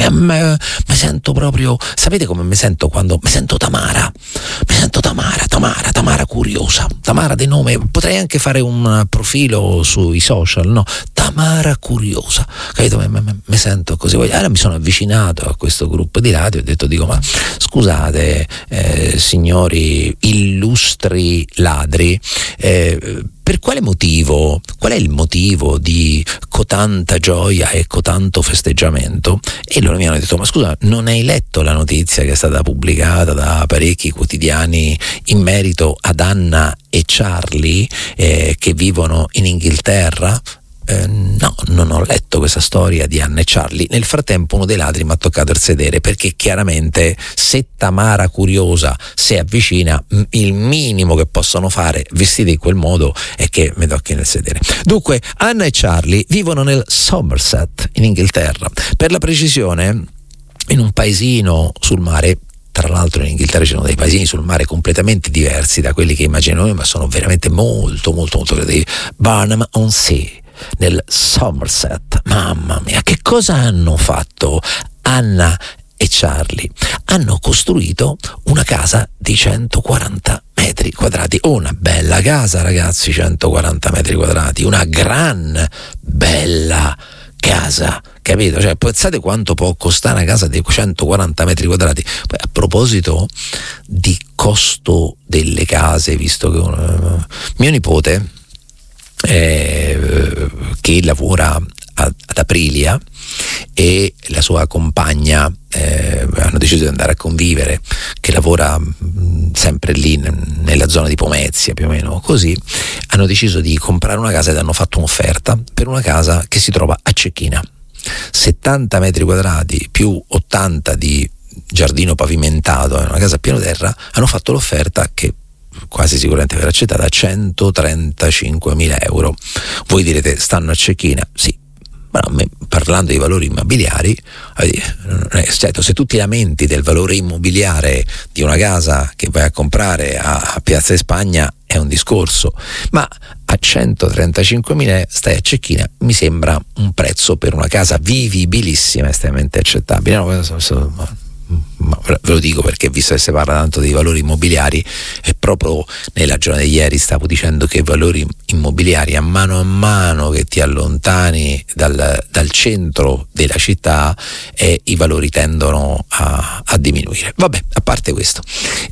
mi sento proprio, sapete come mi sento quando mi sento Tamara? Mi sento Tamara curiosa, Tamara di nome, potrei anche fare un profilo sui social, no? Tamara curiosa, capito? Mi sento così. Allora mi sono avvicinato a questo gruppo di radio e dico, ma scusate, signori illustri ladri, per quale motivo, qual è il motivo di cotanta gioia e cotanto festeggiamento? E loro mi hanno detto, ma scusa, non hai letto la notizia che è stata pubblicata da parecchi quotidiani in merito ad Anna e Charlie che vivono in Inghilterra? No, non ho letto questa storia di Anna e Charlie. Nel frattempo uno dei ladri mi ha toccato il sedere, perché chiaramente se Tamara curiosa si avvicina, il minimo che possono fare vestiti in quel modo è che mi tocchi nel sedere. Dunque, Anna e Charlie vivono nel Somerset in Inghilterra, per la precisione in un paesino sul mare. Tra l'altro in Inghilterra ci sono dei paesini sul mare completamente diversi da quelli che immaginiamo noi, ma sono veramente molto creativi. Barnham-on-Sea, nel Somerset. Mamma mia, che cosa hanno fatto Anna e Charlie? Hanno costruito una casa di 140 metri quadrati. Una bella casa, ragazzi, 140 metri quadrati, una gran bella casa, capito? Cioè, pensate quanto può costare una casa di 140 metri quadrati. Poi, a proposito di costo delle case, visto che mio nipote che lavora ad Aprilia e la sua compagna hanno deciso di andare a convivere, che lavora sempre lì nella zona di Pomezia più o meno, così hanno deciso di comprare una casa ed hanno fatto un'offerta per una casa che si trova a Cecchina, 70 metri quadrati più 80 di giardino pavimentato, è una casa a piano terra. Hanno fatto l'offerta, che quasi sicuramente verrà accettata, a 135.000 euro. Voi direte, stanno a Cecchina? Sì, ma no, parlando di valori immobiliari, certo, se tu ti lamenti del valore immobiliare di una casa che vai a comprare a Piazza di Spagna è un discorso, ma a 135.000 stai a Cecchina, mi sembra un prezzo per una casa vivibilissima, estremamente accettabile. Ma ve lo dico perché, visto che si parla tanto di valori immobiliari, e proprio nella giornata di ieri stavo dicendo che i valori immobiliari a mano che ti allontani dal centro della città, i valori tendono a diminuire. Vabbè, a parte questo,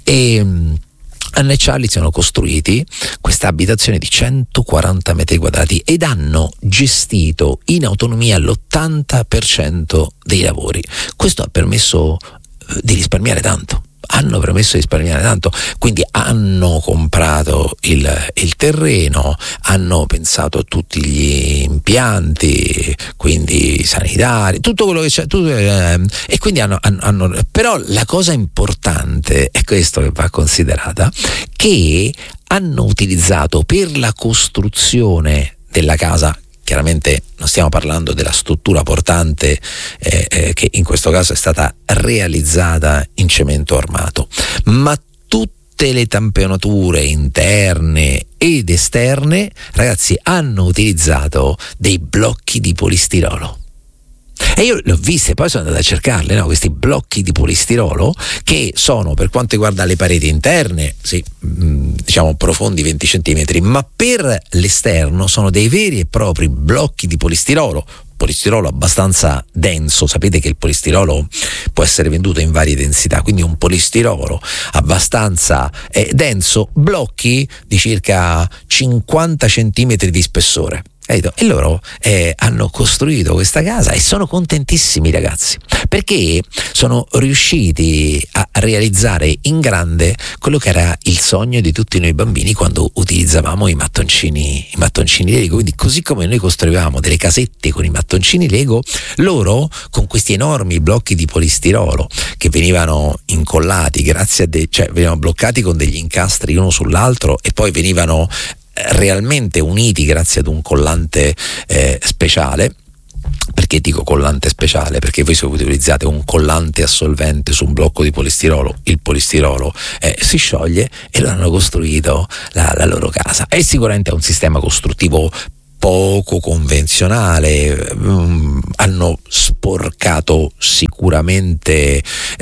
Anna e Charlie si sono costruiti questa abitazione di 140 metri quadrati ed hanno gestito in autonomia l'80% dei lavori. Questo ha permesso di risparmiare tanto. Quindi hanno comprato il terreno, hanno pensato a tutti gli impianti, quindi sanitari, tutto quello che c'è, e quindi hanno però la cosa importante è questo che va considerata, che hanno utilizzato per la costruzione della casa, chiaramente non stiamo parlando della struttura portante che in questo caso è stata realizzata in cemento armato, ma tutte le tamponature interne ed esterne, ragazzi, hanno utilizzato dei blocchi di polistirolo. E io l'ho viste, poi sono andato a cercarle, no? Questi blocchi di polistirolo che sono, per quanto riguarda le pareti interne, sì, diciamo profondi 20 centimetri, ma per l'esterno sono dei veri e propri blocchi di polistirolo abbastanza denso. Sapete che il polistirolo può essere venduto in varie densità, quindi un polistirolo abbastanza denso, blocchi di circa 50 centimetri di spessore. E loro hanno costruito questa casa e sono contentissimi, ragazzi, perché sono riusciti a realizzare in grande quello che era il sogno di tutti noi bambini quando utilizzavamo i mattoncini Lego. Quindi, così come noi costruivamo delle casette con i mattoncini Lego, loro con questi enormi blocchi di polistirolo che venivano incollati venivano bloccati con degli incastri uno sull'altro e poi venivano realmente uniti grazie ad un collante speciale. Perché dico collante speciale? Perché voi, se utilizzate un collante assolvente su un blocco di polistirolo, il polistirolo si scioglie, e loro hanno costruito la loro casa. È sicuramente un sistema costruttivo poco convenzionale, hanno sporcato sicuramente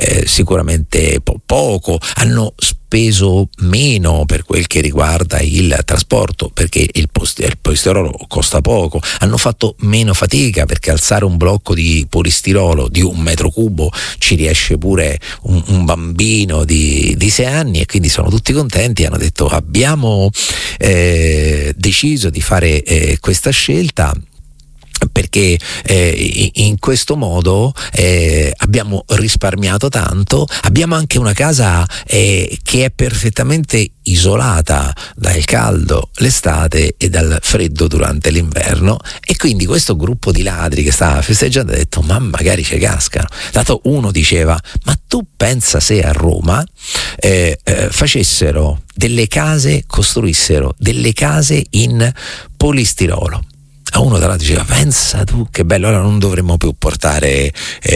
poco, hanno speso meno per quel che riguarda il trasporto, perché il polistirolo costa poco, hanno fatto meno fatica perché alzare un blocco di polistirolo di 1 metro cubo ci riesce pure un bambino di 6 anni, e quindi sono tutti contenti. Hanno detto: abbiamo deciso di fare questa scelta perché in questo modo abbiamo risparmiato tanto, abbiamo anche una casa che è perfettamente isolata dal caldo l'estate e dal freddo durante l'inverno, e quindi questo gruppo di ladri che stava festeggiando ha detto: ma magari ci cascano. Dato uno diceva: ma tu pensa se a Roma facessero delle case, costruissero delle case in polistirolo. A uno tra l'altro diceva: pensa tu che bello, allora non dovremmo più portare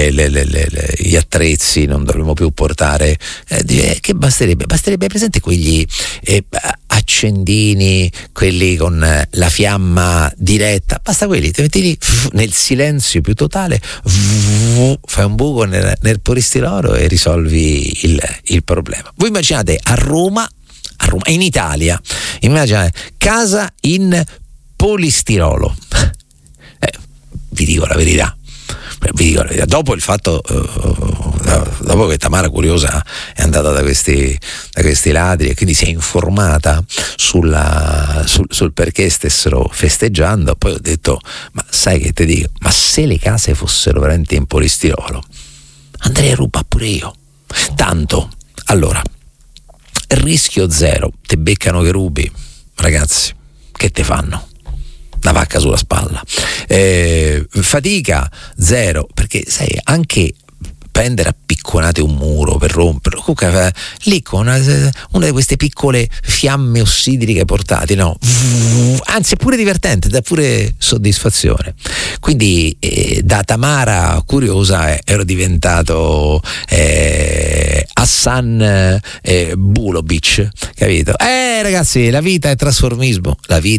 gli attrezzi, non dovremmo più portare che basterebbe presente quegli accendini, quelli con la fiamma diretta, basta quelli, ti metti lì nel silenzio più totale, fai un buco nel polistirolo e risolvi il problema. Voi immaginate a Roma, in Italia, immaginate casa in polistirolo. Vi dico la verità. Dopo il fatto, dopo che Tamara curiosa è andata da questi ladri e quindi si è informata sul perché stessero festeggiando, poi ho detto: ma sai che ti dico, ma se le case fossero veramente in polistirolo andrei a rubare pure io. Tanto, allora, rischio zero, te beccano che rubi, ragazzi, che te fanno? Una vacca sulla spalla. Fatica zero, perché sai, anche prendere a picconate un muro per romperlo, comunque lì con una di queste piccole fiamme ossidriche portate, no? Anzi, è pure divertente, dà pure soddisfazione. Quindi da Tamara curiosa ero diventato Hassan Bulovic, capito? Ragazzi, la vita è trasformismo.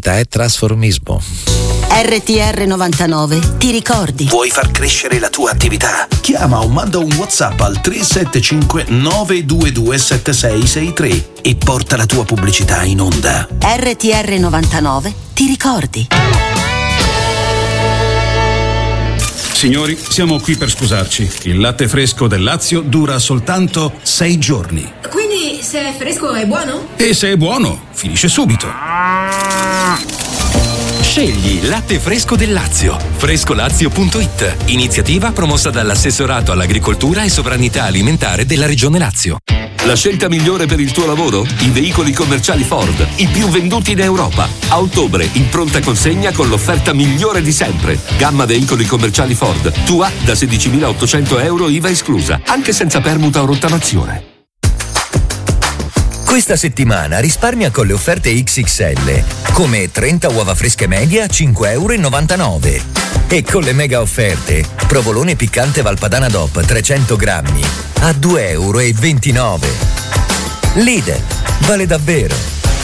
RTR 99, ti ricordi? Vuoi far crescere la tua attività? Chiama o manda un WhatsApp al 375 922 7663 e porta la tua pubblicità in onda. RTR 99, ti ricordi? Signori, siamo qui per scusarci. Il latte fresco del Lazio dura soltanto 6 giorni. Quindi se è fresco è buono? E se è buono, finisce subito. Scegli latte fresco del Lazio. Frescolazio.it. Iniziativa promossa dall'Assessorato all'Agricoltura e Sovranità Alimentare della Regione Lazio. La scelta migliore per il tuo lavoro? I veicoli commerciali Ford, i più venduti in Europa. A ottobre, in pronta consegna con l'offerta migliore di sempre. Gamma veicoli commerciali Ford, tua da 16.800 euro IVA esclusa, anche senza permuta o rottamazione. Questa settimana risparmia con le offerte XXL, come 30 uova fresche media a 5,99 euro. E con le mega offerte, provolone piccante Valpadana DOP 300 grammi a 2,29 euro. Lidl, vale davvero.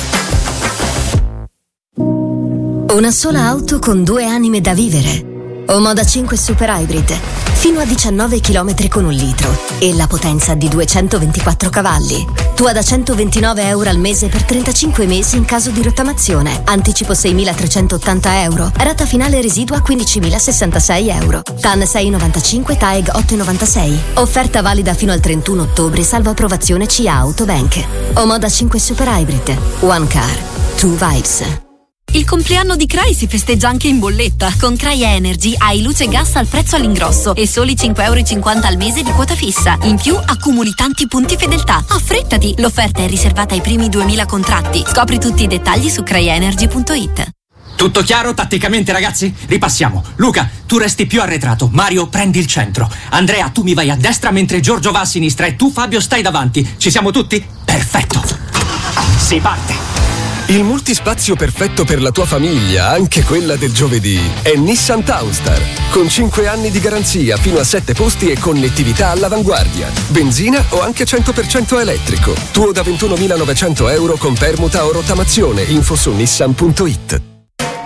Una sola auto con 2 anime da vivere. Omoda 5 Super Hybrid, fino a 19 km con 1 litro e la potenza di 224 cavalli. Tua da 129 euro al mese per 35 mesi in caso di rottamazione. Anticipo 6.380 euro. Rata finale residua 15.066 euro. TAN 6,95, TAEG 8,96. Offerta valida fino al 31 ottobre, salvo approvazione CA Autobank. Omoda 5 Super Hybrid. One Car. Two Vibes. Il compleanno di Cray si festeggia anche in bolletta. Con Cray Energy hai luce e gas al prezzo all'ingrosso e soli 5,50 euro al mese di quota fissa. In più accumuli tanti punti fedeltà. Affrettati, l'offerta è riservata ai primi 2000 contratti. Scopri tutti i dettagli su crayenergy.it. Tutto chiaro tatticamente, ragazzi? Ripassiamo. Luca, tu resti più arretrato. Mario, prendi il centro. Andrea, tu mi vai a destra mentre Giorgio va a sinistra e tu, Fabio, stai davanti. Ci siamo tutti? Perfetto. Si parte. Il multispazio perfetto per la tua famiglia, anche quella del giovedì, è Nissan Townstar. Con 5 anni di garanzia, fino a 7 posti e connettività all'avanguardia. Benzina o anche 100% elettrico. Tuo da 21.900 euro con permuta o rottamazione. Info su nissan.it.